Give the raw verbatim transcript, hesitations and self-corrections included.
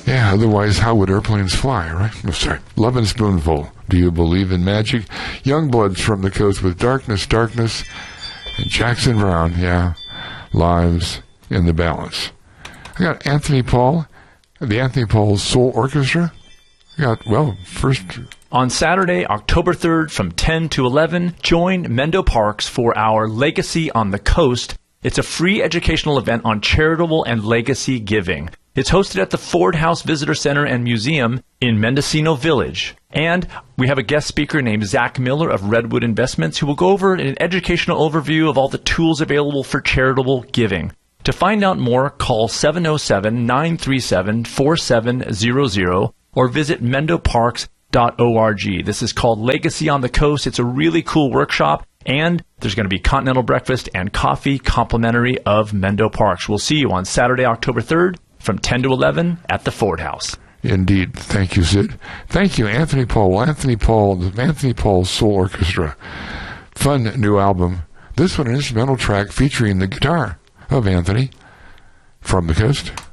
Yeah, otherwise how would airplanes fly, right? I'm sorry. Love and Spoonful. Do you believe in magic? Youngbloods from the Coast with Darkness, Darkness. And Jackson Brown, yeah. Lives in the Balance. I got Anthony Paul, the Anthony Paul Soul Orchestra. I got, well, first... On Saturday, October third, from ten to eleven, join Mendo Parks for our Legacy on the Coast. It's a free educational event on charitable and legacy giving. It's hosted at the Ford House Visitor Center and Museum in Mendocino Village. And we have a guest speaker named Zach Miller of Redwood Investments who will go over an educational overview of all the tools available for charitable giving. To find out more, call seven oh seven, nine three seven, four seven zero zero or visit mendo parks dot org. This is called Legacy on the Coast. It's a really cool workshop, and there's going to be continental breakfast and coffee complimentary of Mendo Parks. We'll see you on Saturday, October third from ten to eleven at the Ford House. Indeed. Thank you, Sid. Thank you, Anthony Paul. Anthony Paul, the Anthony Paul Soul Orchestra. Fun new album. This one, an instrumental track featuring the guitar of Anthony from the Coast.